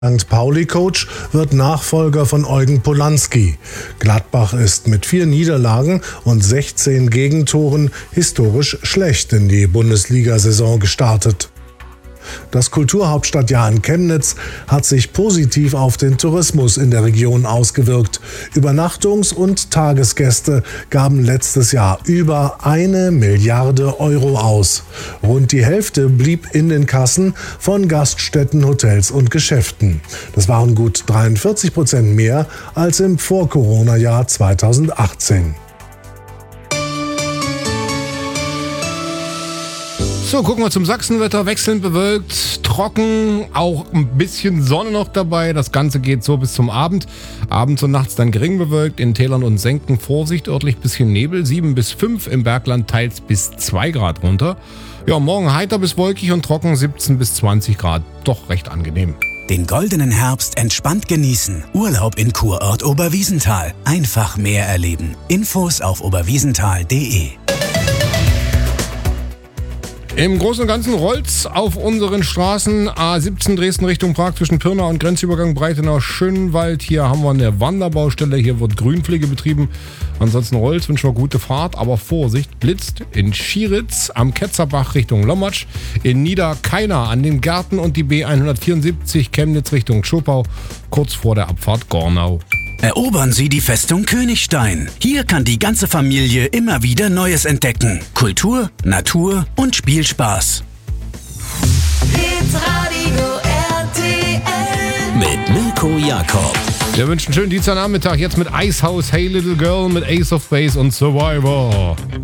St. Pauli-Coach wird Nachfolger von Eugen Polanski. Gladbach ist mit 4 Niederlagen und 16 Gegentoren historisch schlecht in die Bundesliga-Saison gestartet. Das Kulturhauptstadtjahr in Chemnitz hat sich positiv auf den Tourismus in der Region ausgewirkt. Übernachtungs- und Tagesgäste gaben letztes Jahr über 1 Milliarde Euro aus. Rund die Hälfte blieb in den Kassen von Gaststätten, Hotels und Geschäften. Das waren gut 43% mehr als im Vor-Corona-Jahr 2018. So, gucken wir zum Sachsenwetter. Wechselnd bewölkt, trocken, auch ein bisschen Sonne noch dabei. Das Ganze geht so bis zum Abend. Abends und nachts dann gering bewölkt. In Tälern und Senken Vorsicht, örtlich bisschen Nebel. 7 bis 5, im Bergland teils bis 2 Grad runter. Ja, morgen heiter bis wolkig und trocken, 17 bis 20 Grad. Doch recht angenehm. Den goldenen Herbst entspannt genießen. Urlaub in Kurort Oberwiesenthal. Einfach mehr erleben. Infos auf oberwiesenthal.de. Im Großen und Ganzen rollt's auf unseren Straßen. A17 Dresden Richtung Prag zwischen Pirna und Grenzübergang Breitenau-Schönwald. Hier haben wir eine Wanderbaustelle, hier wird Grünpflege betrieben. Ansonsten rollt's, wünschen wir gute Fahrt, aber Vorsicht, blitzt in Schieritz am Ketzerbach Richtung Lommatsch, in Niederkeiner an den Gärten und die B174 Chemnitz Richtung Schopau, kurz vor der Abfahrt Gornau. Erobern Sie die Festung Königstein. Hier kann die ganze Familie immer wieder Neues entdecken. Kultur, Natur und Spielspaß. Hitradio RTL Mit Mirko Jakob. Wir wünschen einen schönen Dienstagnachmittag jetzt mit Icehouse, Hey Little Girl, mit Ace of Base und Survivor.